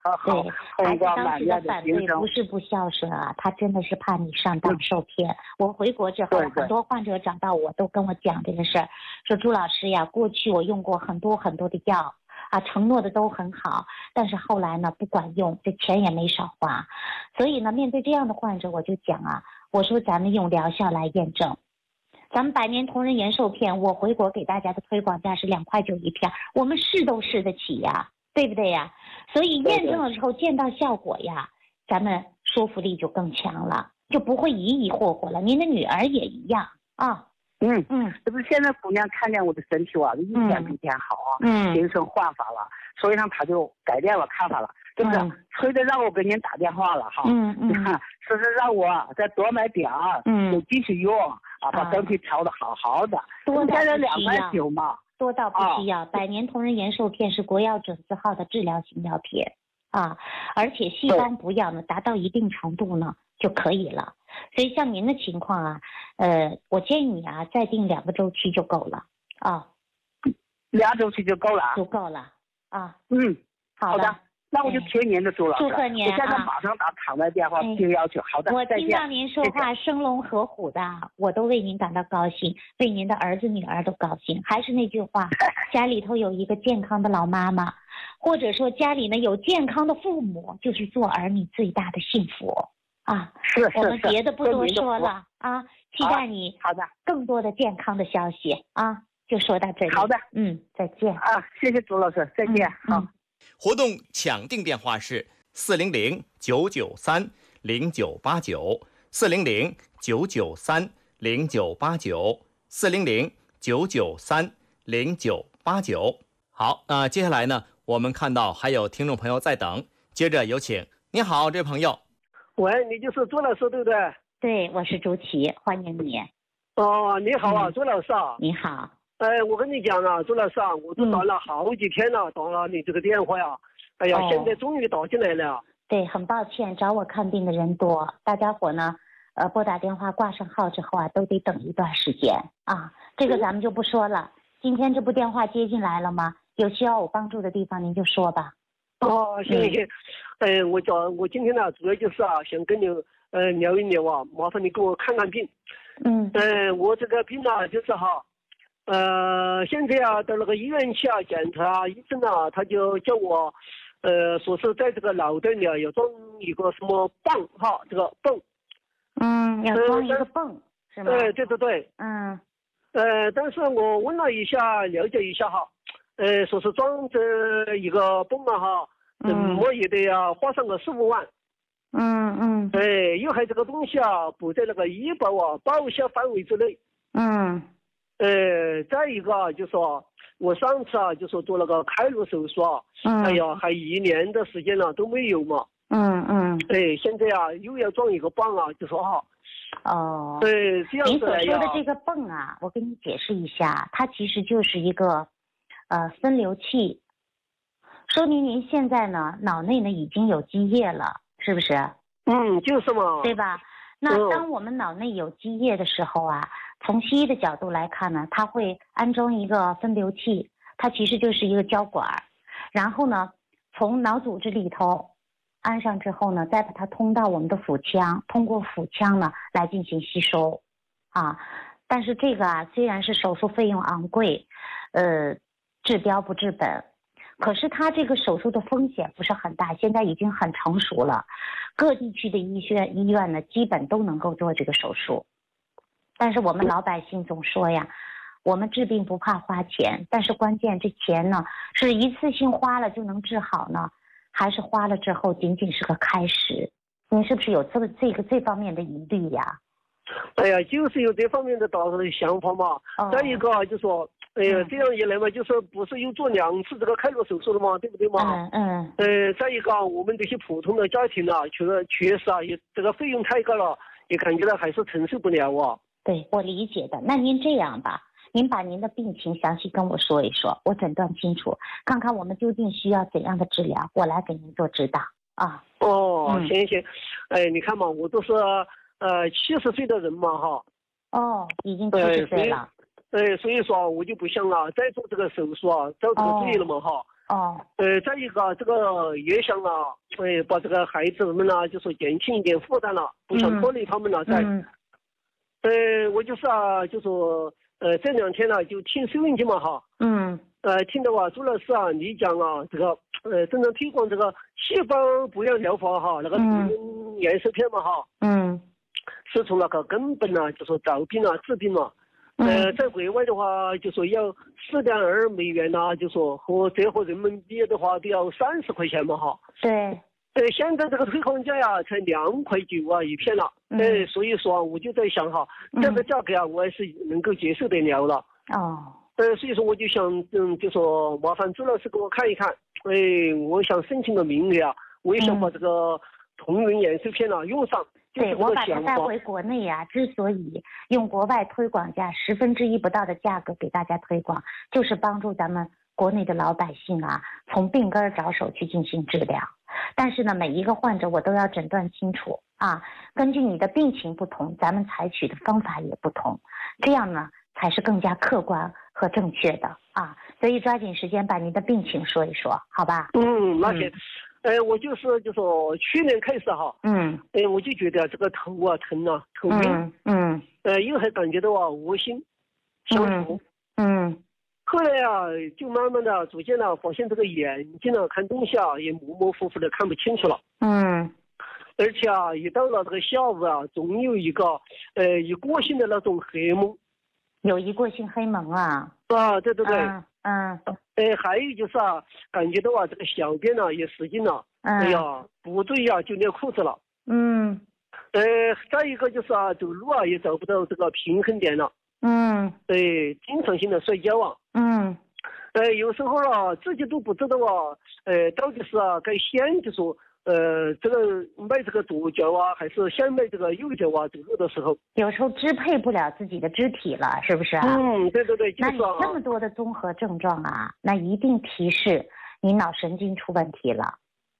对，孩子当时的反对不是不孝顺啊，他真的是怕你上当受骗。我回国之后，很多患者找到我都跟我讲这个事儿，说朱老师呀，过去我用过很多的药啊，承诺的都很好，但是后来呢不管用，这钱也没少花。所以呢，面对这样的患者，我就讲啊，我说咱们用疗效来验证。咱们百年同仁延寿片，我回国给大家的推广价是2.9块一片，我们试都试得起呀，对不对呀？所以验证了之后见到效果呀，咱们说服力就更强了，就不会疑惑惑了。您的女儿也一样啊。 这不是现在姑娘看见我的身体啊，一天比一天好啊，精神焕发了，所以呢，她就改变了看法了，对不对？催着让我给您打电话了哈，说是让我再多买点儿，就继续用啊，把身体调得好好的。 多到现在2.9块嘛， 多到不需要。百年同仁延寿片是国药准字号的治疗型药品啊，而且细方不要呢，达到一定程度呢就可以了。所以像您的情况啊，我建议你啊，再定2个周期就够了啊。 2周期就够了， 足够了啊。 好的。那我就听您的，朱老师。 祝贺您啊！ 我现在马上打场外电话听要求。好的， 我听到您说话生龙活虎的，我都为您感到高兴，为您的儿子女儿都高兴。还是那句话，家里头有一个健康的老妈妈，或者说家里呢有健康的父母，就是做儿女最大的幸福啊！我们别的不多说了啊，期待你好的更多的健康的消息啊！就说到这里。 好的， 再见啊！谢谢朱老师，再见。好。 活动抢订电话是400-993-0989，400-993-0989。好，那接下来呢，我们看到还有听众朋友在等，接着有请。你好，这位朋友。 喂，你就是朱老师对不对？ 对，我是朱琪，欢迎你。 哦，你好啊，朱老师啊。 你好。 我跟你讲啊，朱老师啊，我都打了好几天了，打了你这个电话呀。哎呀，现在终于打进来了。 对，很抱歉，找我看病的人多，大家伙呢，拨打电话挂上号之后啊，都得等一段时间啊。这个咱们就不说了。今天这部电话接进来了吗？有需要我帮助的地方您就说吧。 哦，行。我今天呢，主要就是啊，想跟你聊一聊啊，麻烦你给我看看病。我这个病呢，就是哈。现在啊，到那个医院去啊检查，医生啊他就叫我，说是在这个脑袋里啊要装一个什么泵哈，这个泵。 要装一个泵是吗？ 对。但是我问了一下，了解一下哈，说是装这一个泵啊哈，怎么也得要花上个4-5万。又还这个东西啊不在那个医保啊报销范围之内。再一个啊，就说我上次啊，就说做那个开颅手术啊，哎呀，还1年的时间了都没有嘛。现在啊又要装一个泵啊，就说哈。这样子。 您所说的这个泵啊，我给你解释一下，它其实就是一个分流器，说明您现在呢脑内呢已经有积液了，是不是？ 就是嘛。 对吧？那当我们脑内有积液的时候啊，从西医的角度来看呢，它会安装一个分流器，它其实就是一个胶管，然后呢，从脑组织里头安上之后呢，再把它通到我们的腹腔，通过腹腔呢来进行吸收啊。但是这个啊，虽然是手术费用昂贵，治标不治本。可是它这个手术的风险不是很大，现在已经很成熟了，各地区的医院呢基本都能够做这个手术。但是我们老百姓总说呀，我们治病不怕花钱，但是关键这钱呢是一次性花了就能治好呢，还是花了之后仅仅是个开始？您是不是有这方面的疑虑呀？ 哎呀，就是有这方面的大的想法嘛。再一个就说，这样一来嘛，就说不是又做2次这个开颅手术了嘛，对不对嘛？再一个我们这些普通的家庭啊，确实啊，也这个费用太高了，也感觉到还是承受不了啊。 对，我理解的。那您这样吧，您把您的病情详细跟我说一说，我诊断清楚，看看我们究竟需要怎样的治疗，我来给您做指导啊。 行。你看嘛，我都是70岁的人嘛哈。 已经70岁了。 所以说我就不想啊再做这个手术啊，遭这个罪了嘛哈。 再一个这个也想把这个孩子们就说减轻一点负担了，不想拖累他们了。我就是就说这2天就听收音机嘛哈。听到朱老师你讲这个正在推广这个细胞不良疗法哈，那个颜色片嘛哈。是从那个根本就说找病治病嘛。在国外的话，就说要4.2美元就说折合人民币的话都要30块钱嘛哈。 对。 现在这个推广价才2块9一片了。所以说我就在想这个价格我也是能够接受得了了。所以说我就想就说麻烦朱老师给我看一看。我想申请个名额我也想把这个同源颜色片用上。 对，我把它带回国内之所以用国外推广价1/10不到的价格给大家推广，就是帮助咱们国内的老百姓从病根着手去进行治疗。但是呢，每一个患者我都要诊断清楚根据你的病情不同，咱们采取的方法也不同，这样呢才是更加客观和正确的所以抓紧时间把您的病情说一说，好吧？ 那行。我就说去年开始我就觉得这个头疼头晕，又还感觉到恶心、想吐，后来就慢慢的逐渐发现这个眼睛看东西也模模糊糊的看不清楚了，而且一到了这个下午总有一个一过性的那种黑蒙， 有一过性黑蒙对对对。还有就是感觉到这个小便也使劲了，不对就尿裤子了，再一个就是走路也找不到这个平衡点了，经常性的摔跤有时候自己都不知道到底是该先就说这个迈这个左脚还是先迈这个右脚走路的时候， 有时候支配不了自己的肢体了，是不是对对对，就是那你这么多的综合症状那一定提示你脑神经出问题了。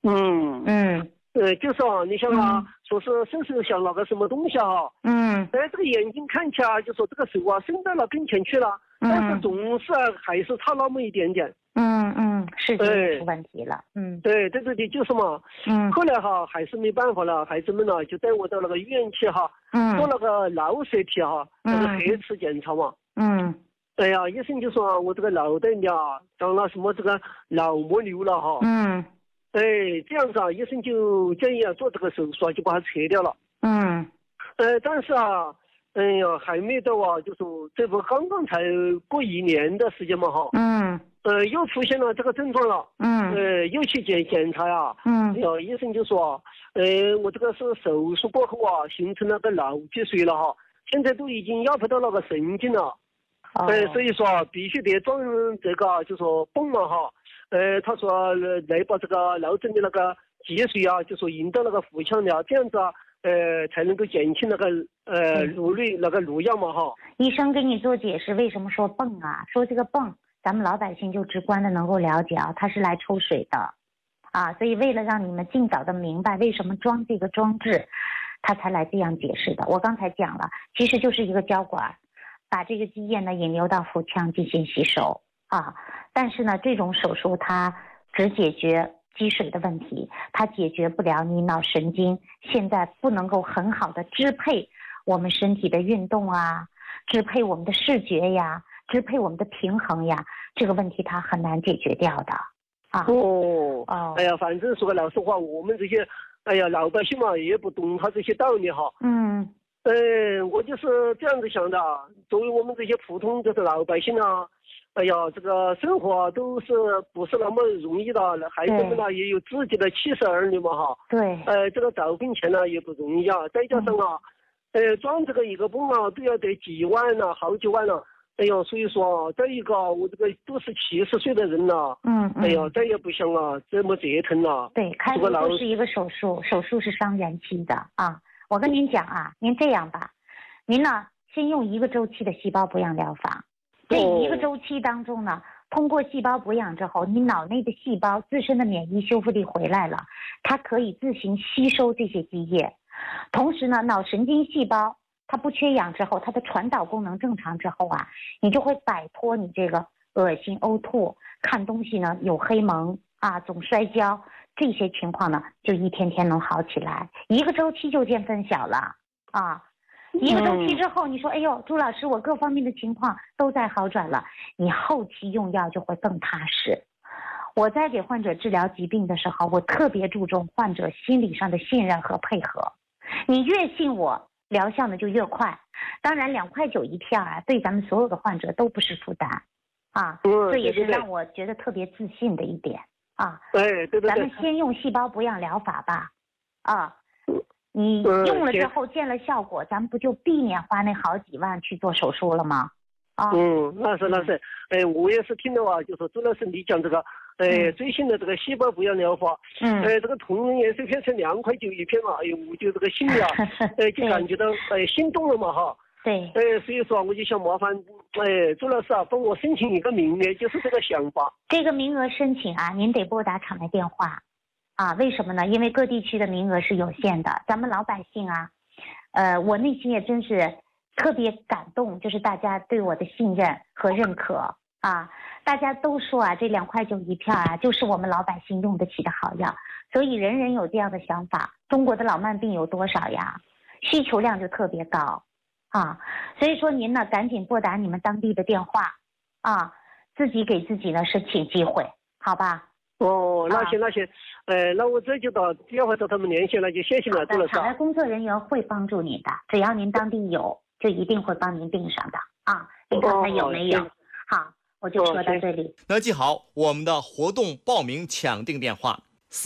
就是你像说是伸手想那个什么东西这个眼睛看起来就说这个手伸到了跟前去了，但是总是还是差那么一点点。 视觉出问题了。 对，就是嘛。后来还是没办法了，孩子们就带我到那个医院去做那个脑摄体那个核磁检查嘛。医生就说我这个脑袋里长了什么这个脑膜瘤了这样子医生就建议做这个手术就把它切掉了。但是还没到就说这不刚刚才过1年的时间嘛又出现了这个症状了。又去检查医生就说我这个是手术过后形成那个脑积水了现在都已经压迫到那个神经了。所以说必须得装这个就说泵了他说来把这个脑中的那个积水就说引到那个腹腔里这样子才能够减轻那个颅样嘛医生给你做解释为什么说泵说这个泵咱们老百姓就直观的能够了解它是来抽水的所以为了让你们尽早的明白为什么装这个装置，他才来这样解释的。我刚才讲了，其实就是一个胶管，把这个积液呢引流到腹腔进行吸收但是呢这种手术它只解决积水的问题，它解决不了你脑神经现在不能够很好的支配我们身体的运动支配我们的视觉支配我们的平衡这个问题它很难解决掉的反正说个老实话，我们这些老百姓嘛也不懂他这些道理我就是这样子想的，作为我们这些普通就是老百姓这个生活都是不是那么容易的，孩子们也有自己的妻室儿女嘛对， 这个找病钱也不容易再加上装这个一个泵都要得几万好几万了。所以说再一个我这个都是70岁的人了再也不想这么折腾了。 对，开颅都是一个手术，手术是伤元气的我跟您讲您这样吧，您呢先用1个周期的细胞补养疗法，这1个周期当中呢，通过细胞补养之后，你脑内的细胞自身的免疫修复力回来了，它可以自行吸收这些积液，同时呢脑神经细胞它不缺氧之后，它的传导功能正常之后你就会摆脱你这个恶心、呕吐，看东西呢有黑蒙啊，总摔跤，这些情况呢就一天天能好起来，一个周期就见分晓了啊。一个周期之后，你说，哎呦，朱老师，我各方面的情况都在好转了，你后期用药就会更踏实。我在给患者治疗疾病的时候，我特别注重患者心理上的信任和配合。你越信我，疗效呢就越快。当然，2.9块一片啊，对咱们所有的患者都不是负担啊，这也是让我觉得特别自信的一点啊。 对， 咱们先用细胞补养疗法吧，啊。你用了之后见了效果，咱们不就避免花那好几万去做手术了吗？啊， 那是，我也是听到啊，就说朱老师你讲这个，最新的这个细胞补养疗法，这个同仁颜色片是2.9块一片嘛，哎呦，我就这个心里啊，就感觉到心动了嘛哈。 对。 所以说我就想麻烦，朱老师啊，帮我申请一个名额，就是这个想法。 这个名额申请啊，您得拨打厂内电话。啊，为什么呢？因为各地区的名额是有限的，咱们老百姓啊，我内心也真是特别感动，就是大家对我的信任和认可啊。大家都说啊，这2.9块一片啊，就是我们老百姓用得起的好药，所以人人有这样的想法。中国的老慢病有多少呀？需求量就特别高啊，所以说您呢，赶紧拨打你们当地的电话啊，自己给自己呢申请机会，好吧？ 那行，那我这就电话找他们联系了，就谢谢了，朱老师。 厂内工作人员会帮助您的，只要您当地有，就一定会帮您订上的啊。您看看有没有？好，我就说到这里。 那记好我们的活动报名抢订电话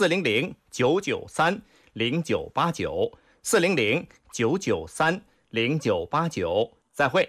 ：400-993-0989，400-993-0989。再会。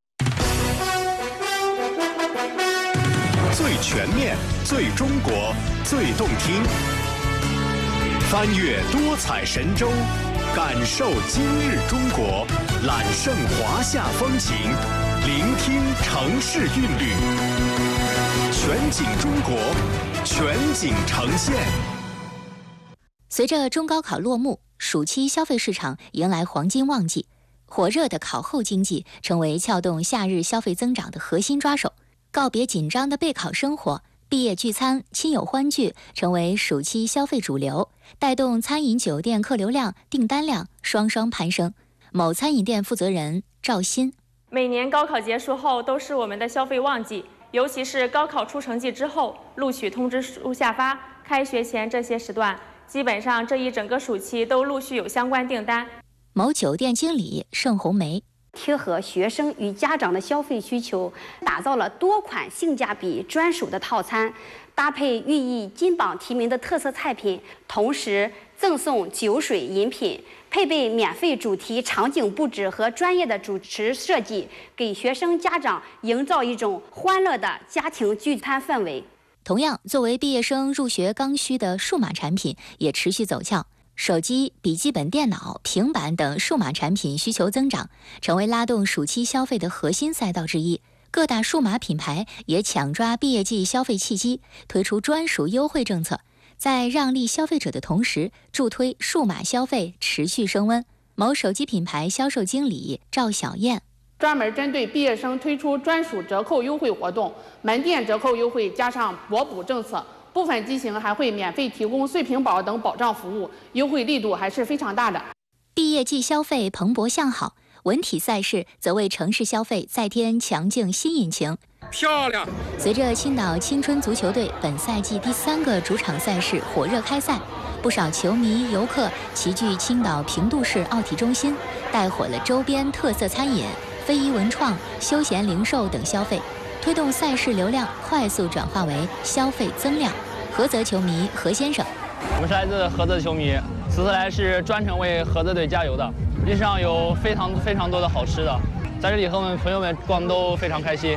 最全面、最中国、最动听，翻越多彩神州，感受今日中国，揽胜华夏风情，聆听城市韵律，全景中国，全景呈现。 随着中高考落幕，暑期消费市场迎来黄金旺季，火热的考后经济成为撬动夏日消费增长的核心抓手。告别紧张的备考生活，毕业聚餐、亲友欢聚成为暑期消费主流，带动餐饮酒店客流量、订单量双攀升。某餐饮店负责人赵鑫： 每年高考结束后都是我们的消费旺季，尤其是高考出成绩之后，录取通知书下发，开学前这些时段，基本上这一整个暑期都陆续有相关订单。 某酒店经理盛红梅： 贴合学生与家长的消费需求，打造了多款性价比专属的套餐，搭配寓意金榜题名的特色菜品，同时赠送酒水饮品，配备免费主题场景布置和专业的主持设计，给学生家长营造一种欢乐的家庭聚餐氛围。 同样，作为毕业生入学刚需的数码产品也持续走俏。手机、笔记本电脑、平板等数码产品需求增长，成为拉动暑期消费的核心赛道之一。各大数码品牌也抢抓毕业季消费契机，推出专属优惠政策，在让利消费者的同时，助推数码消费持续升温。某手机品牌销售经理赵小燕： 专门针对毕业生推出专属折扣优惠活动，门店折扣优惠加上博补政策。部分机型还会免费提供碎屏保等保障服务，优惠力度还是非常大的。 毕业季消费蓬勃向好，文体赛事则为城市消费再添强劲新引擎。 漂亮！ 随着青岛青春足球队本赛季第3个主场赛事火热开赛，不少球迷游客齐聚青岛平度市奥体中心，带火了周边特色餐饮、非遗文创、休闲零售等消费，推动赛事流量快速转化为消费增量。菏泽球迷何先生： 我们是来自菏泽球迷，此次来是专程为菏泽队加油的。路上有非常多的好吃的，在这里和我们朋友们逛都非常开心。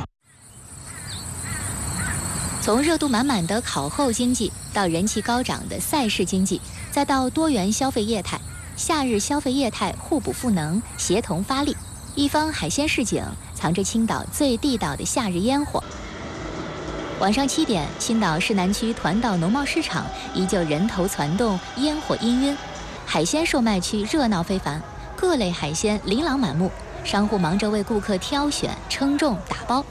从热度满满的考后经济到人气高涨的赛事经济，再到多元消费业态，夏日消费业态互补赋能，协同发力。一方海鲜市井藏着青岛最地道的夏日烟火。晚上7点，青岛市南区团岛农贸市场依旧人头攒动，烟火氤氲。海鲜售卖区热闹非凡，各类海鲜琳琅满目，商户忙着为顾客挑选、称重、打包。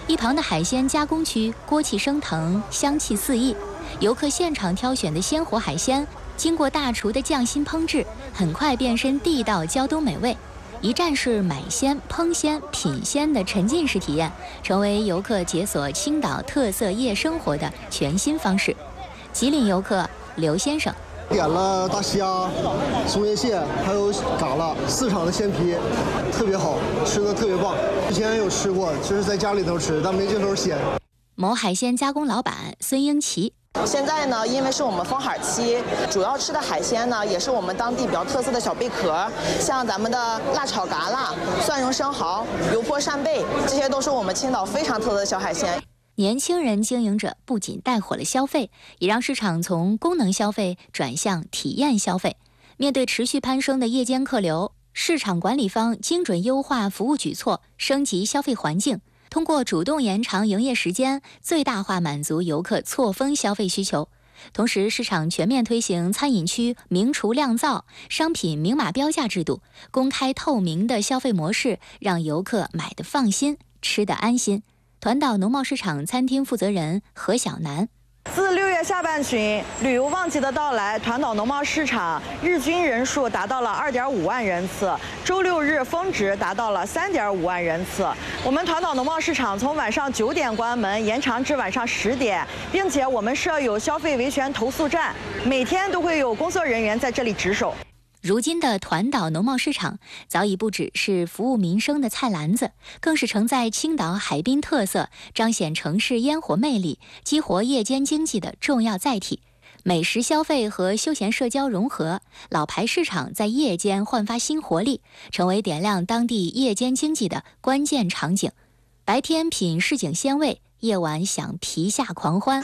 一旁的海鲜加工区锅气升腾，香气四溢。游客现场挑选的鲜活海鲜，经过大厨的匠心烹制，很快变身地道胶东美味。一站式买鲜、烹鲜、品鲜的沉浸式体验，成为游客解锁青岛特色夜生活的全新方式。吉林游客刘先生点了大虾、松叶蟹，还有嘎啦，4场的鲜皮，特别好，吃的特别棒。之前有吃过，就是在家里头吃，但没这头鲜。 某海鲜加工老板孙英奇。 现在呢，因为是我们封海期，主要吃的海鲜呢，也是我们当地比较特色的小贝壳，像咱们的辣炒嘎啦、蒜蓉生蚝、油泼扇贝，这些都是我们青岛非常特色的小海鲜。 年轻人经营者不仅带火了消费，也让市场从功能消费转向体验消费。面对持续攀升的夜间客流，市场管理方精准优化服务举措，升级消费环境。通过主动延长营业时间，最大化满足游客错峰消费需求。同时，市场全面推行餐饮区明厨亮灶、商品明码标价制度，公开透明的消费模式，让游客买得放心，吃得安心。团岛农贸市场餐厅负责人何小楠。 自6月下半旬旅游旺季的到来，团岛农贸市场日均人数达到了2.5万人次，周6日峰值达到了3.5万人次。我们团岛农贸市场从晚上9点关门，延长至晚上10点，并且我们设有消费维权投诉站，每天都会有工作人员在这里值守。 如今的团岛农贸市场早已不只是服务民生的菜篮子，更是承载青岛海滨特色、彰显城市烟火魅力、激活夜间经济的重要载体。美食消费和休闲社交融合，老牌市场在夜间焕发新活力，成为点亮当地夜间经济的关键场景。白天品市井鲜味，夜晚享皮下狂欢。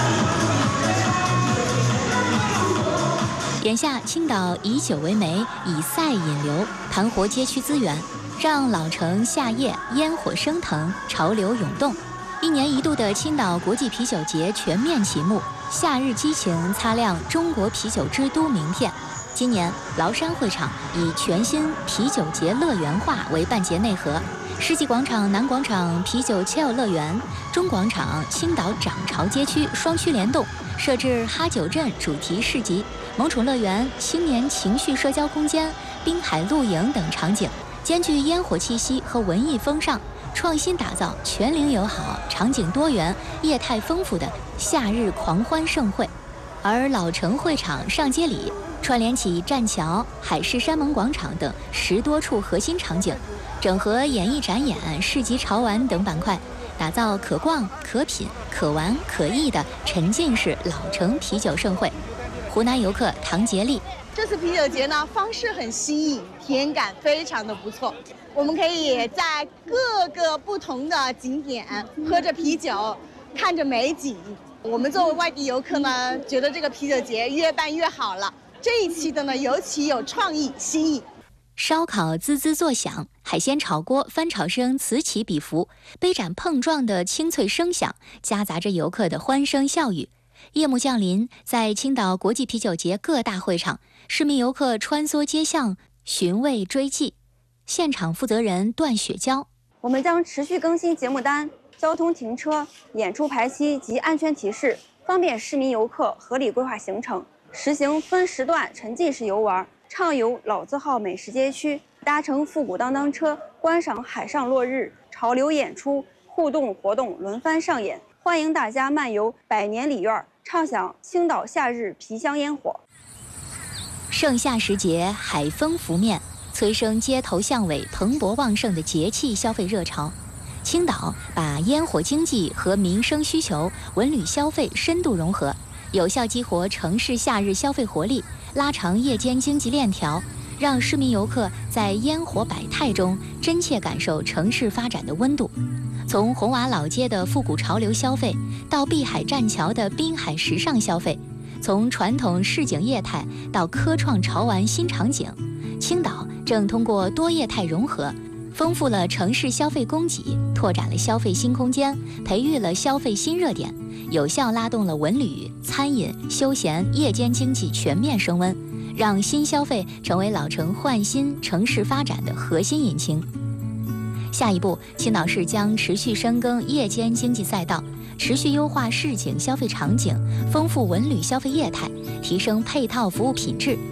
眼下，青岛以酒为媒，以赛引流，盘活街区资源，让老城夏夜烟火升腾，潮流涌动。1年1度的青岛国际啤酒节全面启幕，夏日激情擦亮中国啤酒之都名片。今年，崂山会场以全新啤酒节乐园化为办节内核，世纪广场、南广场啤酒 Chill 乐园、中广场、青岛涨潮街区双区联动，设置哈酒镇主题市集、萌宠乐园、青年情绪社交空间、滨海露营等场景，兼具烟火气息和文艺风尚，创新打造全龄友好、场景多元、业态丰富的夏日狂欢盛会。而老城会场上街里串联起栈桥、海市山盟广场等10多处核心场景，整合演艺展演、市集潮玩等板块，打造可逛、可品、可玩、可艺的沉浸式老城啤酒盛会。湖南游客唐杰丽， 这次啤酒节呢，方式很新颖，体验感非常的不错。我们可以在各个不同的景点喝着啤酒，看着美景。我们作为外地游客呢，觉得这个啤酒节越办越好了。这一期的呢，尤其有创意新颖。 烧烤滋滋作响，海鲜炒锅翻炒声此起彼伏，杯盏碰撞的清脆声响，夹杂着游客的欢声笑语。夜幕降临，在青岛国际啤酒节各大会场，市民游客穿梭街巷，寻味追记。现场负责人段雪娇： 我们将持续更新节目单、交通停车、演出排期及安全提示，方便市民游客合理规划行程。实行分时段沉浸式游玩，畅游老字号美食街区，搭乘复古当当车，观赏海上落日，潮流演出，互动活动轮番上演。欢迎大家漫游百年里院，畅享青岛夏日皮香烟火。 盛夏时节，海风拂面，催生街头巷尾蓬勃旺盛的节气消费热潮。青岛把烟火经济和民生需求、文旅消费深度融合，有效激活城市夏日消费活力，拉长夜间经济链条，让市民游客在烟火百态中真切感受城市发展的温度。从红瓦老街的复古潮流消费，到碧海栈桥的滨海时尚消费，从传统市井业态到科创潮玩新场景，青岛正通过多业态融合，丰富了城市消费供给，拓展了消费新空间，培育了消费新热点，有效拉动了文旅、餐饮、休闲、夜间经济全面升温，让新消费成为老城焕新城市发展的核心引擎。 下一步，青岛市将持续深耕夜间经济赛道，持续优化市井消费场景，丰富文旅消费业态，提升配套服务品质，